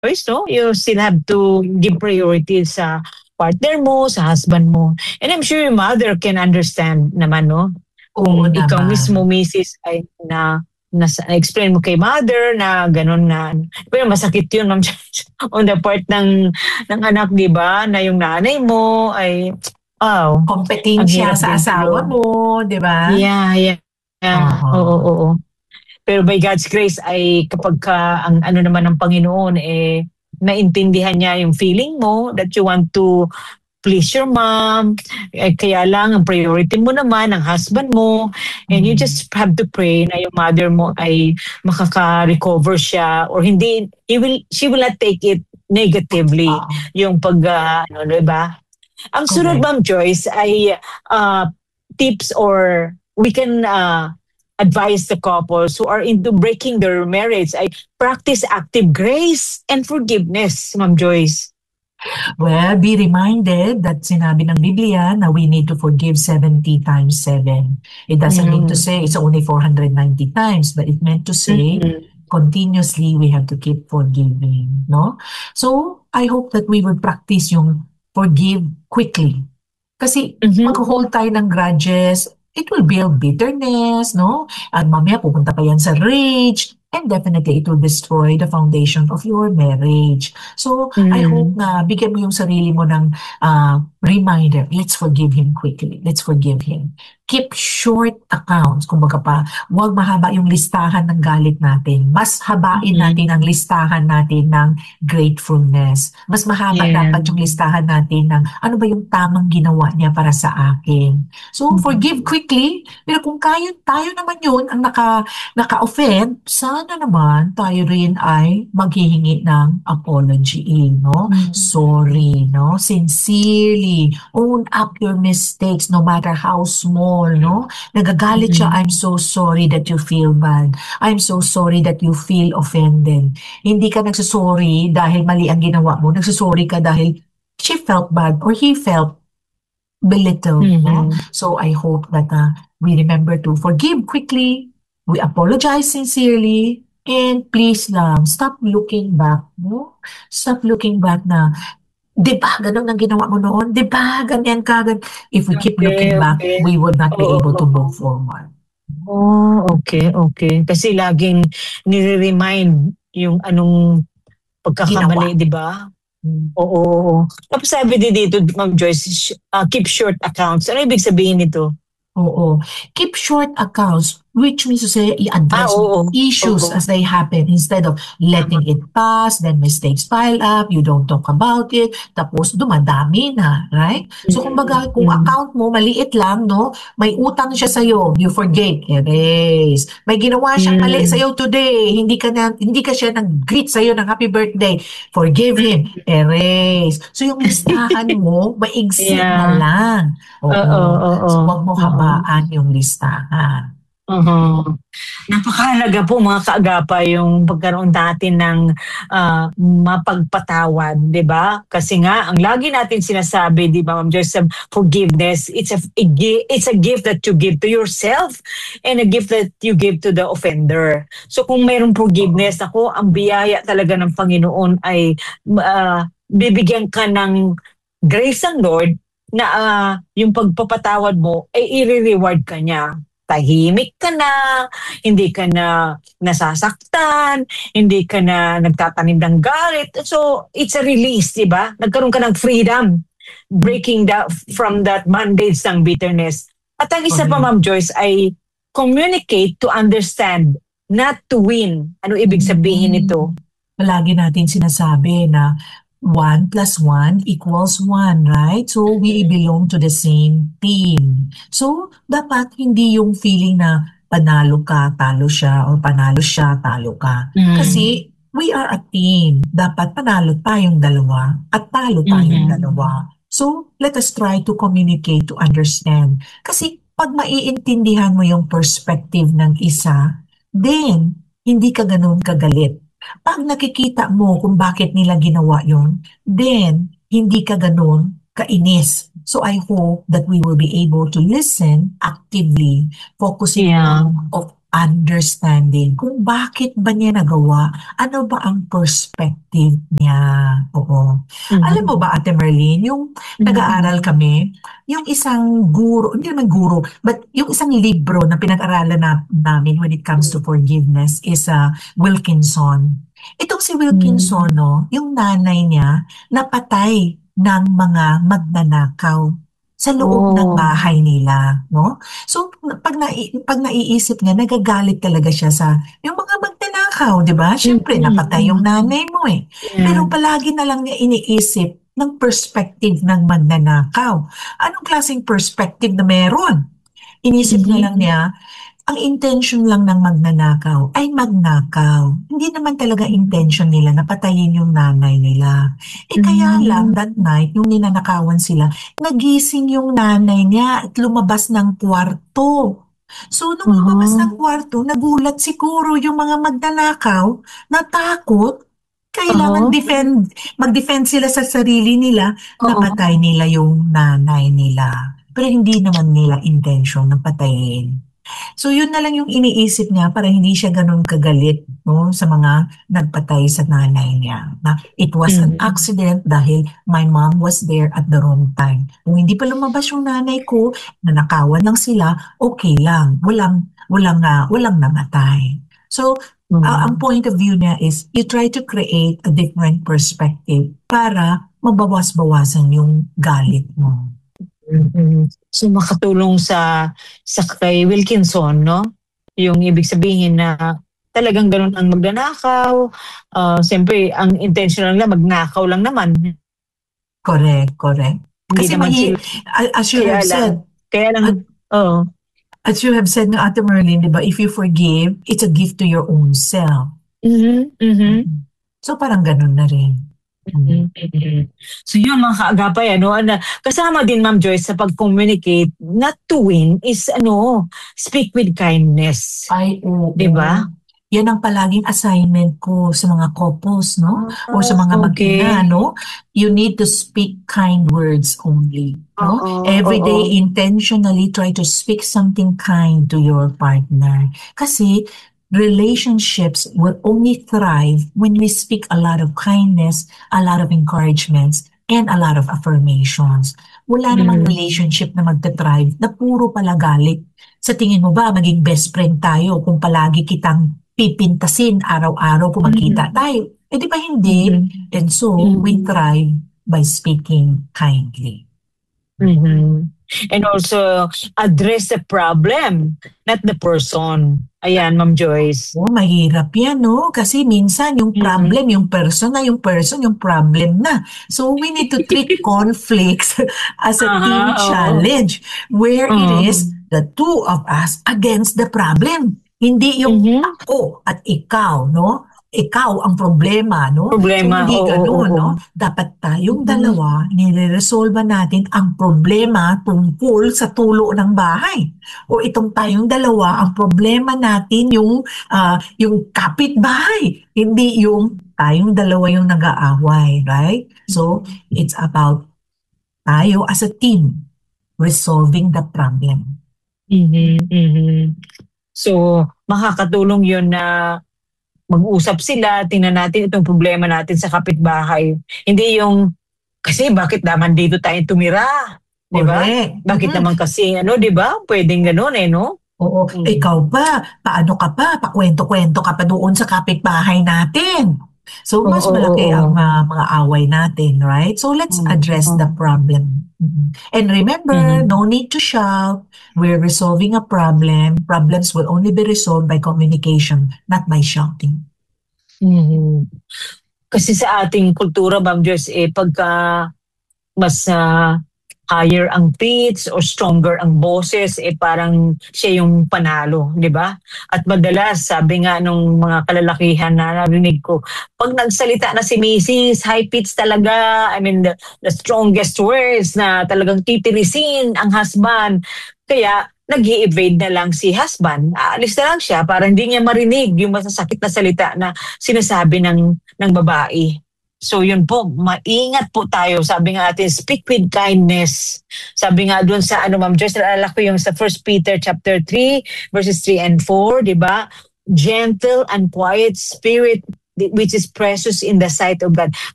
Joyce, no? You still have to give priority sa partner mo, sa husband mo. And I'm sure your mother can understand naman, no? Oo Kung ikaw mismo, naman. misis, ay explain mo kay mother na gano'n na. Pero masakit yun, ma'am, on the part ng anak, di ba? Na yung nanay mo ay, wow, ang Kompetensya hirap sa din asawa siguro. mo, 'di ba? Yeah, yeah. Yeah. Oo, Oo. oo. Pero by God's grace ay kapag ang ano naman ng Panginoon naintindihan niya yung feeling mo that you want to please your mom. Kaya lang ang priority mo naman ang husband mo and you Mm. just have to pray na yung mother mo ay makaka-recover siya or hindi she will not take it negatively Oo, yung pag ano, 'di ba? Ang sunod, correct. Ma'am Joyce, ay tips or we can advise the couples who are into breaking their marriage ay practice active grace and forgiveness, Ma'am Joyce. Well, be reminded that sinabi ng Biblia na we need to forgive 70 times 7. It doesn't mean to Mm. say it's only 490 times, but it meant to say Mm-mm. continuously we have to keep forgiving, no? So, I hope that we will practice yung forgive quickly. Kasi Mhm. mag-hold tayo ng grudges, it will build bitterness, no? At mamaya pupunta pa yan sa rage, and definitely it will destroy the foundation of your marriage. So, I hope Mm. na bigyan mo yung sarili mo ng reminder, let's forgive him quickly. Let's forgive him. Keep short accounts. Kumbaga pa, huwag mahaba yung listahan ng galit natin. Mas habain Mm. natin ang listahan natin ng gratefulness. Mas mahaba Yeah. dapat yung listahan natin ng ano ba yung tamang ginawa niya para sa akin. So, forgive Mm. quickly. Pero kung kaya, tayo naman yun ang naka-offend, sana naman tayo rin ay maghihingi ng apology, no? Mm. Sorry, no? Sincerely, own up your mistakes no matter how small, no? Nagagalit siya, Mm. I'm so sorry that you feel bad. I'm so sorry that you feel offended. Hindi ka nagsasorry dahil mali ang ginawa mo. Nagsasorry ka dahil she felt bad or he felt belittled, no? Mhm. So I hope that we remember to forgive quickly, we apologize sincerely, and please lang, stop looking back, no? Stop looking back na, di ba, ganun ang ginawa mo noon? Di ba, ganyan ka? If we keep Okay, looking back, okay. we would not be Oo. able to move forward. Oh, okay, okay. Kasi laging nire-remind yung anong pagkakamali, Ginawa. di ba? Hmm. Oo, oo. Tapos sabi din dito, Ma'am Joyce, keep short accounts. Ano ibig sabihin nito? Oo. Keep short accounts, which means to say, i-address Oo. issues Oo. as they happen instead of letting Tama. it pass, then mistakes pile up, you don't talk about it, tapos dumadami na, right? So, Mm, kumbaga, kung mm. account mo, maliit lang, no? May utang siya sa'yo, you forgave, erase. May ginawa siyang mali Mm. sa'yo today, hindi ka siya nag-greet sa'yo ng happy birthday, forgive him, erase. So, yung listahan mo, maigsi na Yeah. lang. Oo, Oo. oo. So, wag mo Oo. habaan yung listahan. Oo. Napakahalaga po mga kaagapay yung pagkaroon natin ng mapagpatawad, 'di ba? Kasi nga ang lagi natin sinasabi, 'di ba, Ma'am Joyce, forgiveness, it's a gift that you give to yourself and a gift that you give to the offender. So kung mayroong forgiveness, ako, ang biyaya talaga ng Panginoon ay bibigyan ka ng grace ng Lord na yung pagpapatawad mo ay i-reward ka niya. Tahimik ka na, hindi ka na nasasaktan, hindi ka na nagtatanim ng galit. So, it's a release, di ba? Nagkaroon ka ng freedom, breaking from that bondage ng bitterness. At ang isa pa, Correct. Ma'am Joyce, ay communicate to understand, not to win. Ano ibig sabihin nito? Mm. Palagi natin sinasabi na 1 + 1 = 1, right? So, we belong to the same team. So, dapat hindi yung feeling na panalo ka, talo siya, or panalo siya, talo ka. Mm. Kasi, we are a team. Dapat panalo tayong dalawa at talo tayong Mhm. dalawa. So, let us try to communicate, to understand. Kasi, pag maiintindihan mo yung perspective ng isa, then, hindi ka ganun kagalit. Pag nakikita mo kung bakit nila ginawa yon, then hindi ka ganun kainis. So I hope that we will be able to listen actively, focusing Yeah. more of understanding kung bakit ba niya nagawa, ano ba ang perspective niya. Oo. Alam mo ba, Ate Merlin, yung nag-aaral kami, yung isang guro, hindi naman guro, but yung isang libro na pinag-aralan namin when it comes to forgiveness is Wilkinson. Itong si Wilkinson, no, yung nanay niya napatay ng mga magnanakaw sa loob ng bahay nila, no? So, pag naiisip niya, nagagalit talaga siya sa yung mga magnanakaw, di ba? Siyempre, napatay yung nanay mo eh. Pero palagi na lang niya iniisip ng perspective ng magnanakaw. Anong klaseng perspective na meron? Inisip na lang niya, ang intention lang ng magnanakaw ay magnakaw. Hindi naman talaga intention nila na patayin yung nanay nila. Kaya lang, that night, yung ninanakawan sila, nagising yung nanay niya at lumabas ng kwarto. So, nung lumabas ng kwarto, nagulat siguro yung mga magnanakaw, natakot, kailangan mag-defend sila sa sarili nila, napatay nila yung nanay nila. Pero hindi naman nila intention na patayin. So yun na lang yung iniisip niya para hindi siya ganun kagalit, no, sa mga nagpatay sa nanay niya. Na it was an accident dahil my mom was there at the wrong time. Kung hindi pa lumabas yung nanay ko, nanakawan lang sila, okay lang. Walang namatay. So, ang point of view niya is you try to create a different perspective para mabawas-bawasan yung galit mo. So makatulong sa kay Wilkinson, no? Yung ibig sabihin na talagang ganun ang magnanakaw. Siyempre, ang intention lang magnakaw lang naman. Correct. Hindi Kasi naman sila, as you have said, as you have said na Ate Merlin, di ba, if you forgive, it's a gift to your own self. So parang ganun na rin. So yun mga kaagapay, kasama din Ma'am Joyce sa pag-communicate, not to win is speak with kindness. Ay, oo. Diba? Yan ang palaging assignment ko sa mga couples, no? O sa mga mag-ina, no? You need to speak kind words only, no? Every day, intentionally try to speak something kind to your partner. Kasi relationships will only thrive when we speak a lot of kindness, a lot of encouragements, and a lot of affirmations. Wala namang relationship na magte-thrive na puro pala galit. Sa tingin mo ba, maging best friend tayo kung palagi kitang pipintasin araw-araw kung magkita tayo? Di ba hindi? And so, we thrive by speaking kindly. And also, address the problem, not the person. Ayan, Ma'am Joyce. Mahirap yan, no? Kasi minsan yung problem, yung person yung problem na. So, we need to treat conflicts as a team challenge where it is the two of us against the problem. Hindi yung ako at ikaw, no? Ikaw ang problema, no? Problema, so, hindi ganun, no? Dapat tayong dalawa, nire-resolve natin ang problema tungkol sa tulo ng bahay. O itong tayong dalawa, ang problema natin yung kapitbahay. Hindi yung tayong dalawa yung nag-aaway, right? So, it's about tayo as a team resolving the problem. So, makakatulong yun na mag-usap sila, tingnan natin itong problema natin sa kapitbahay. Hindi yung, kasi bakit naman dito tayo tumira? Diba? Bakit naman kasi, diba? Pwedeng ganun no? Oo. Ikaw ba? Paano ka pa? Pakwento-kwento ka pa doon sa kapitbahay natin. So, mas malaki ang mga away natin, right? So, let's address the problem. And remember, no need to shout. We're resolving a problem. Problems will only be resolved by communication, not by shouting. Kasi sa ating kultura, Ma'am Joyce, pagka mas higher ang pitch or stronger ang boses, parang siya yung panalo, di ba? At madalas, sabi nga nung mga kalalakihan na narinig ko, pag nagsalita na si Mrs., high pitch talaga, I mean, the strongest words na talagang titirisin ang husband. Kaya, nag-i-evade na lang si husband. Aalis na lang siya para hindi niya marinig yung masasakit na salita na sinasabi ng babae. So yun po, maingat po tayo. Sabi nga natin, speak with kindness. Sabi nga doon sa Ma'am Joyce, naalala ko yung sa 1 Peter chapter 3, verses 3 and 4, di ba? Gentle and quiet spirit, which is precious in the sight of God.